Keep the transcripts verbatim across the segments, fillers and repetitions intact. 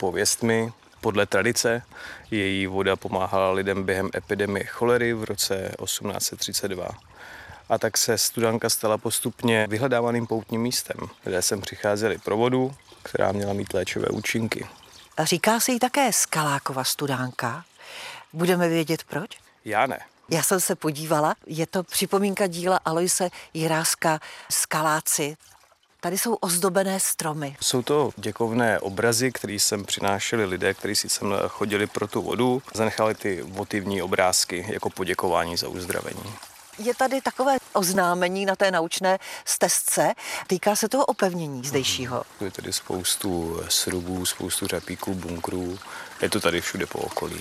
pověstmi. Podle tradice její voda pomáhala lidem během epidemie cholery v roce osmnáct set třicet dva. A tak se Studánka stala postupně vyhledávaným poutním místem, kde sem přicházeli pro vodu, která měla mít léčivé účinky. A říká se jí také Skalákova Studánka. Budeme vědět proč? Já ne. Já jsem se podívala, je to připomínka díla Aloise Jiráska Skaláci. Tady jsou ozdobené stromy. Jsou to děkovné obrazy, které sem přinášeli lidé, kteří si sem chodili pro tu vodu. Zanechali ty votivní obrázky jako poděkování za uzdravení. Je tady takové oznámení na té naučné stezce. Týká se toho opevnění zdejšího. Je tady spoustu srubů, spoustu řapíků, bunkrů. Je to tady všude po okolí.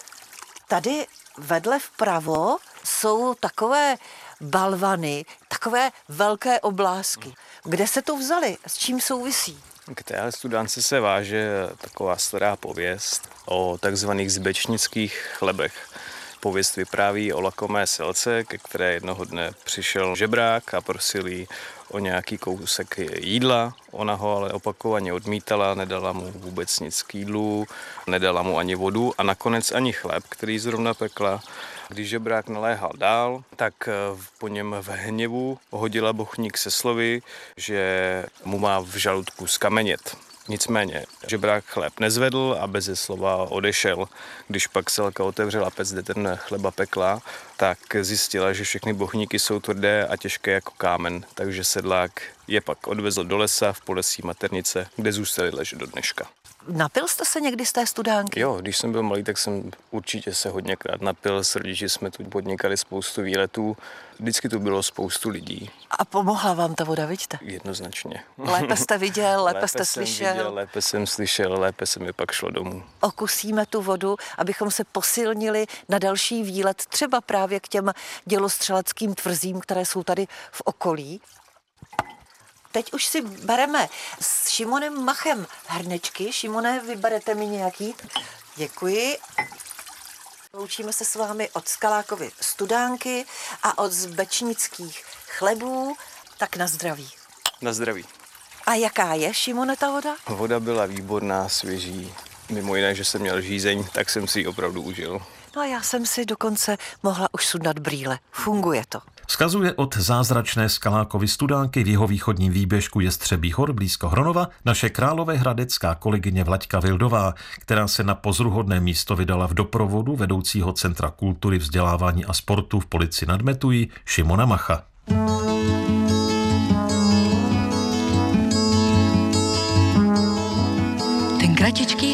Tady vedle vpravo jsou takové balvany, takové velké oblásky. Kde se to vzali? S čím souvisí? K téhle Studánce se váže taková stará pověst o takzvaných zbečnických chlebech. Pověst vypráví o lakomé selce, ke které jednoho dne přišel žebrák a prosil jí o nějaký kousek jídla. Ona ho ale opakovaně odmítala, nedala mu vůbec nic k jídlu, nedala mu ani vodu a nakonec ani chléb, který zrovna pekla. Když žebrák naléhal dál, tak po něm v hněvu hodila bochník se slovy, že mu má v žaludku skamenět. Nicméně žebrák chléb nezvedl a beze slova odešel. Když pak selka otevřela pec, kde ten chleba pekla, tak zjistila, že všechny bochníky jsou tvrdé a těžké jako kámen, takže sedlák je pak odvezl do lesa v Polesí Maternice, kde zůstali ležet do dneška. Napil jste se někdy z té Studánky? Jo, když jsem byl malý, tak jsem určitě se hodněkrát napil. S rodiči jsme tu podnikali spoustu výletů. Vždycky tu bylo spoustu lidí. A pomohla vám ta voda, vidíte? Jednoznačně. Lépe jste viděl, lépe, lépe jste jsem slyšel. Viděl, lépe jsem slyšel, lépe se mi pak šlo domů. Okusíme tu vodu, abychom se posilnili na další výlet, třeba právě k těm dělostřeleckým tvrzím, které jsou tady v okolí. Teď už si bereme s Šimonem Machem hrnečky. Šimone, vyberete mi nějaký? Děkuji. Loučíme se s vámi od Skalákovy Studánky a od zbečnických chlebů. Tak na zdraví. Na zdraví. A jaká je, Šimone, ta voda? Voda byla výborná, svěží. Mimo jiné, že jsem měl žízeň, tak jsem si ji opravdu užil. No a já jsem si dokonce mohla už sundat brýle. Funguje to. Vzkazuje od zázračné Skalákovy Studánky v jihovýchodním výběžku Jestřebí hor blízko Hronova naše královéhradecká kolegyně Vlaďka Vildová, která se na pozoruhodné místo vydala v doprovodu vedoucího Centra kultury, vzdělávání a sportu v Polici nad Metují Šimona Macha. Ten kratičký